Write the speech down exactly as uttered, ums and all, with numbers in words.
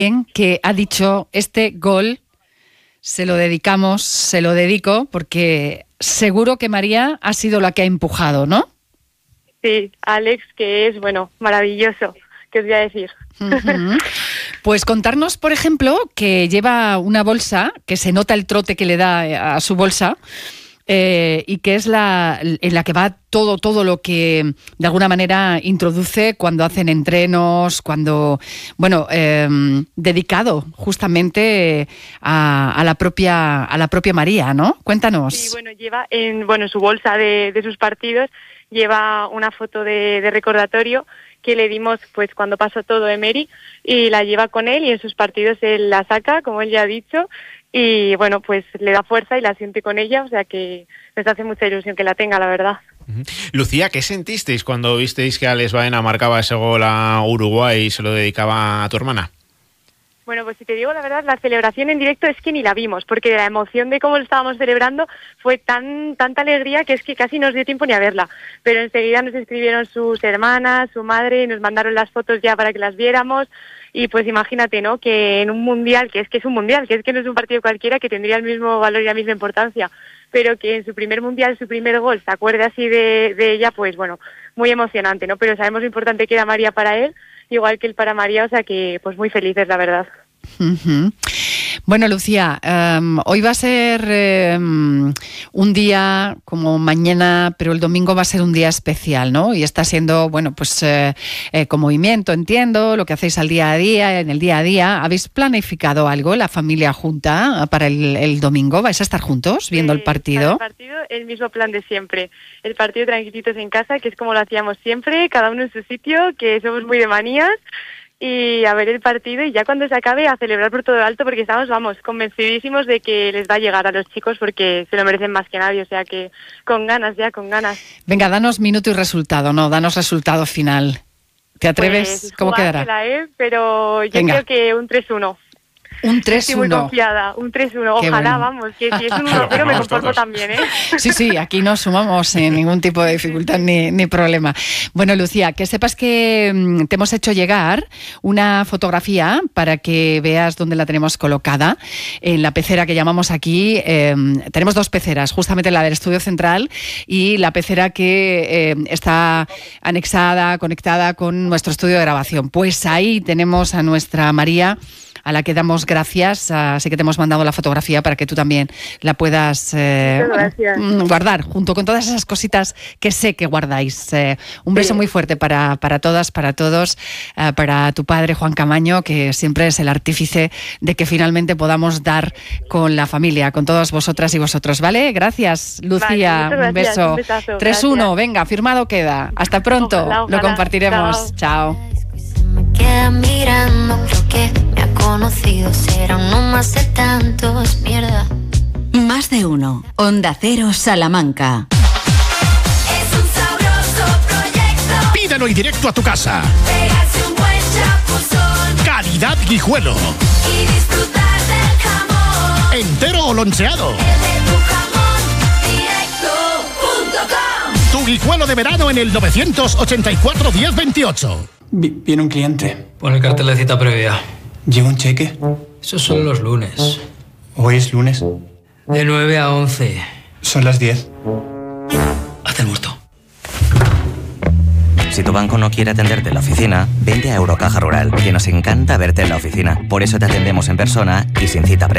que ha dicho este gol se lo dedicamos, se lo dedico, porque seguro que María ha sido la que ha empujado, ¿no? Sí, Alex, que es, bueno, maravilloso, ¿qué os voy a decir? Uh-huh. Pues contarnos, por ejemplo, que lleva una bolsa, que se nota el trote que le da a su bolsa, eh, y que es la en la que va todo, todo lo que de alguna manera introduce cuando hacen entrenos, cuando, bueno, eh, dedicado justamente a, a la propia a la propia María, ¿no? Cuéntanos. Sí, bueno, lleva en bueno en su bolsa de, de sus partidos, lleva una foto de, de recordatorio que le dimos pues cuando pasó todo Emery, y la lleva con él, y en sus partidos él la saca, como él ya ha dicho, y bueno, pues le da fuerza y la siente con ella, o sea que nos hace mucha ilusión que la tenga, la verdad. Uh-huh. Lucía, ¿qué sentisteis cuando visteis que Alex Baena marcaba ese gol a Uruguay y se lo dedicaba a tu hermana? Bueno, pues si te digo la verdad, la celebración en directo es que ni la vimos, porque la emoción de cómo lo estábamos celebrando fue tan tanta alegría que es que casi no nos dio tiempo ni a verla. Pero enseguida nos escribieron sus hermanas, su madre, y nos mandaron las fotos ya para que las viéramos. Y pues imagínate, ¿no?, que en un mundial, que es que es un mundial, que es que no es un partido cualquiera, que tendría el mismo valor y la misma importancia, pero que en su primer mundial, su primer gol, se acuerde así de, de ella, pues bueno, muy emocionante, ¿no? Pero sabemos lo importante que era María para él, igual que él para María, o sea que pues muy felices, la verdad. Uh-huh. Bueno, Lucía, um, hoy va a ser um, un día como mañana, pero el domingo va a ser un día especial, ¿no? Y está siendo, bueno, pues eh, eh, con movimiento, entiendo, lo que hacéis al día a día, en el día a día. ¿Habéis planificado algo, la familia junta, para el, el domingo? ¿Vais a estar juntos viendo eh, el partido? El partido, el mismo plan de siempre. El partido tranquilitos en casa, que es como lo hacíamos siempre, cada uno en su sitio, que somos muy de manías. Y a ver el partido, y ya cuando se acabe a celebrar por todo alto, porque estamos, vamos, convencidísimos de que les va a llegar a los chicos, porque se lo merecen más que nadie, o sea que con ganas ya, con ganas. Venga, danos minuto y resultado, no, danos resultado final. ¿Te atreves? Pues, ¿Cómo quedará? ¿eh? Pero yo Venga. creo que un tres uno. Un tres uno. Estoy muy confiada, un tres uno. Qué Ojalá, bueno. vamos, que si es un uno cero me conformo también, ¿eh? Sí, sí, aquí no sumamos sin ningún tipo de dificultad ni, ni problema. Bueno, Lucía, que sepas que mm, te hemos hecho llegar una fotografía para que veas dónde la tenemos colocada. En la pecera que llamamos aquí, eh, tenemos dos peceras, justamente la del estudio central y la pecera que eh, está anexada, conectada con nuestro estudio de grabación. Pues ahí tenemos a nuestra María, a la que damos gracias, así que te hemos mandado la fotografía para que tú también la puedas eh, bueno, guardar, junto con todas esas cositas que sé que guardáis. Eh, un beso sí. muy fuerte para, para todas, para todos, eh, para tu padre Juan Camaño, que siempre es el artífice de que finalmente podamos dar con la familia, con todas vosotras y vosotros, ¿vale? Gracias, Lucía, vale, un beso. tres uno, venga, firmado queda. Hasta pronto, ojalá, ojalá. Lo compartiremos. Chao. Chao. Me queda mirando, creo que me ha conocido, será uno más de tantos, mierda. Más de uno, Onda Cero Salamanca. Es un sabroso proyecto. Pídelo y directo a tu casa. Pegarse un buen chapuzón. Calidad Guijuelo. Y disfrutar del jamón. ¿Entero o loncheado? El de tu jamón, directo punto com. Tu Guijuelo de verano en el novecientos ochenta y cuatro diez veintiocho. Viene un cliente. Pon el cartel de cita previa. ¿Lleva un cheque? Eso son los lunes. ¿Hoy es lunes? De nueve a once. Son las diez. Haz el muerto. Si tu banco no quiere atenderte en la oficina, vente a Eurocaja Rural, que nos encanta verte en la oficina. Por eso te atendemos en persona y sin cita previa.